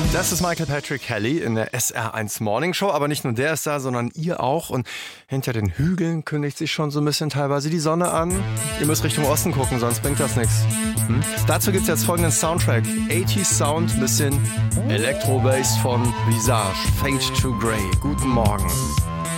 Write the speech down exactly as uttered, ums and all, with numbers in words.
Das ist Michael Patrick Kelly in der S R eins Morning Show. Aber nicht nur der ist da, sondern ihr auch. Und hinter den Hügeln kündigt sich schon so ein bisschen teilweise die Sonne an. Ihr müsst Richtung Osten gucken, sonst bringt das nichts. Hm? Dazu gibt's jetzt folgenden Soundtrack. achtziger Sound, bisschen Electro-Bass von Visage. Fade to Grey. Guten Morgen.